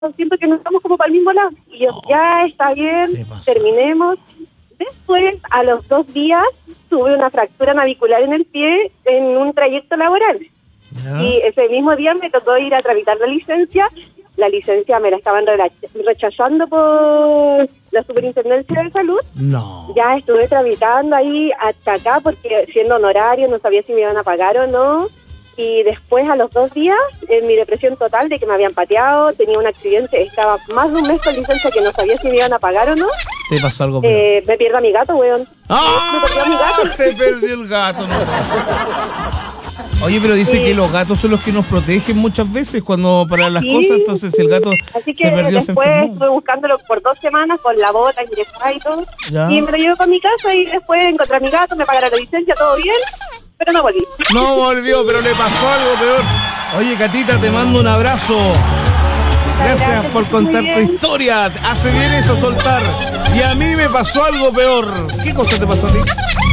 siento que no estamos como para el mismo lado. Y yo, ya está bien, terminemos. Después, a los 2 días, tuve una fractura navicular en el pie en un trayecto laboral. ¿Ya? Y ese mismo día me tocó ir a tramitar la licencia. La licencia me la estaban rechazando por la Superintendencia de Salud. No. Ya estuve tramitando ahí hasta acá porque siendo honorario no sabía si me iban a pagar o no. Y después, a los 2 días, en mi depresión total de que me habían pateado, tenía un accidente, estaba más de un mes con licencia que no sabía si me iban a pagar o no. ¿Te pasó algo peor? Me pierdo a mi gato, weón. ¡Ah! Me perdió a mi gato. Se perdió el gato. No. Oye, pero dice que los gatos son los que nos protegen muchas veces cuando para las cosas, entonces si el gato así que se perdió, después se enfermó. estuve buscándolo por 2 semanas con la bota ingresada y todo. ¿Ya? Y me lo llevo con mi casa y después encontré a mi gato, me pagaron la licencia, todo bien, pero no volví. No volvió, pero le pasó algo peor. Oye, Catita, te mando un abrazo. Gracias por contar tu historia. Hace bien eso, soltar. Y a mí me pasó algo peor. ¿Qué cosa te pasó a ti?